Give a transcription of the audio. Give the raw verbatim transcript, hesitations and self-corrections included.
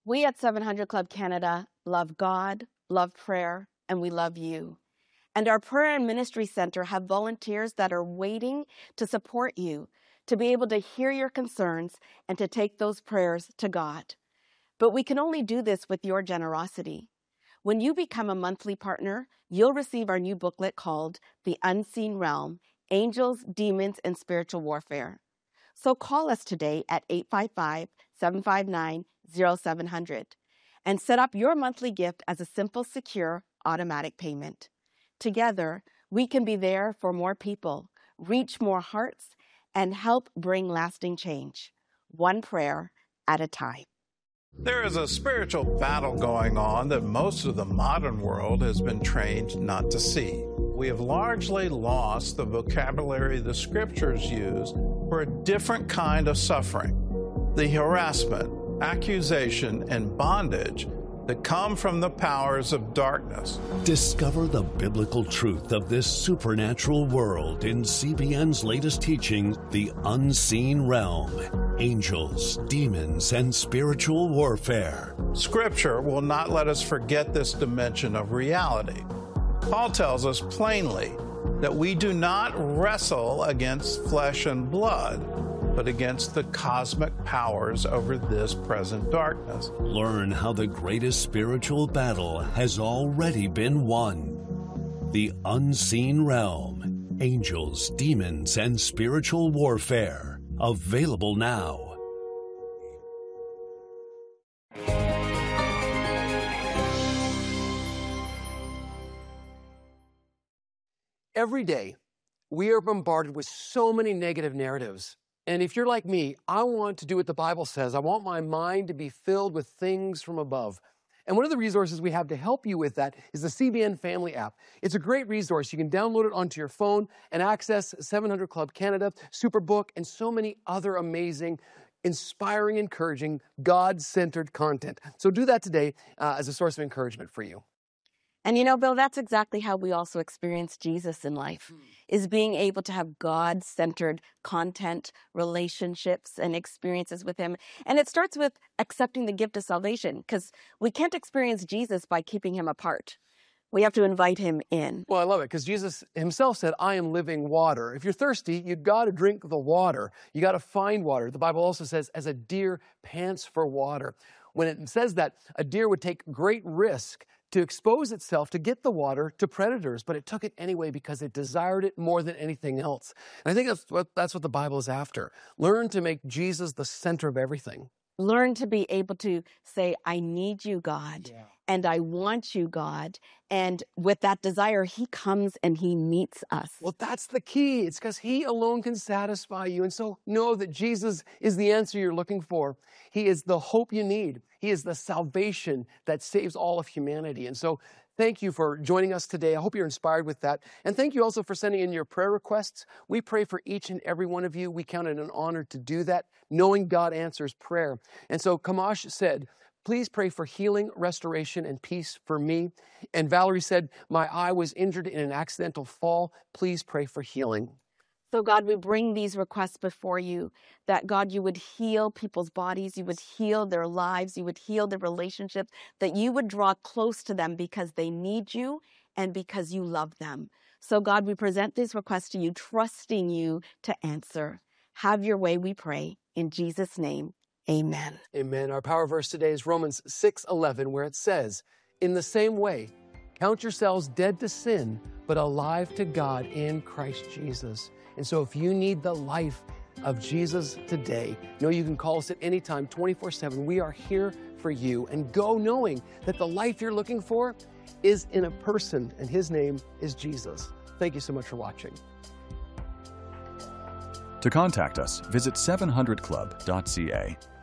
We at seven hundred Club Canada love God, love prayer, and we love you. And our Prayer and Ministry Center have volunteers that are waiting to support you, to be able to hear your concerns and to take those prayers to God. But we can only do this with your generosity. When you become a monthly partner, you'll receive our new booklet called The Unseen Realm, Angels, Demons, and Spiritual Warfare. So call us today at eight five five, seven five nine, zero seven zero zero and set up your monthly gift as a simple, secure, automatic payment. Together, we can be there for more people, reach more hearts, and help bring lasting change, one prayer at a time. There is a spiritual battle going on that most of the modern world has been trained not to see. We have largely lost the vocabulary the scriptures use for a different kind of suffering, the harassment, accusation, and bondage that come from the powers of darkness. Discover the biblical truth of this supernatural world in C B N's latest teaching, The Unseen Realm, Angels, Demons, and Spiritual Warfare. Scripture will not let us forget this dimension of reality. Paul tells us plainly that we do not wrestle against flesh and blood, but against the cosmic powers over this present darkness. Learn how the greatest spiritual battle has already been won. The Unseen Realm, Angels, Demons, and Spiritual Warfare. Available now. Every day, we are bombarded with so many negative narratives. And if you're like me, I want to do what the Bible says. I want my mind to be filled with things from above. And one of the resources we have to help you with that is the C B N Family app. It's a great resource. You can download it onto your phone and access seven hundred Club Canada, Superbook, and so many other amazing, inspiring, encouraging, God-centered content. So do that today uh, as a source of encouragement for you. And you know, Bill, that's exactly how we also experience Jesus in life, mm. is being able to have God-centered content, relationships, and experiences with him. And it starts with accepting the gift of salvation, because we can't experience Jesus by keeping him apart. We have to invite him in. Well, I love it, because Jesus himself said, I am living water. If you're thirsty, you got to drink the water. You got to find water. The Bible also says, as a deer pants for water. When it says that, a deer would take great risk to expose itself to get the water to predators, but it took it anyway because it desired it more than anything else. And I think that's what, that's what the Bible is after. Learn to make Jesus the center of everything. Learn to be able to say, I need you, God, yeah. and I want you, God. And with that desire, he comes and he meets us. Well, that's the key. It's because he alone can satisfy you. And so know that Jesus is the answer you're looking for. He is the hope you need. He is the salvation that saves all of humanity. And so thank you for joining us today. I hope you're inspired with that. And thank you also for sending in your prayer requests. We pray for each and every one of you. We count it an honor to do that, knowing God answers prayer. And so Kamash said, please pray for healing, restoration, and peace for me. And Valerie said, my eye was injured in an accidental fall. Please pray for healing. So God, we bring these requests before you, that God, you would heal people's bodies, you would heal their lives, you would heal their relationships, that you would draw close to them because they need you and because you love them. So God, we present these requests to you, trusting you to answer. Have your way, we pray. In Jesus' name, amen. Amen. Our power verse today is Romans six eleven, where it says, in the same way, count yourselves dead to sin, but alive to God in Christ Jesus. And so if you need the life of Jesus today, know you can call us at any time, twenty-four seven. We are here for you. And go knowing that the life you're looking for is in a person, and his name is Jesus. Thank you so much for watching. To contact us, visit seven hundred club dot c a.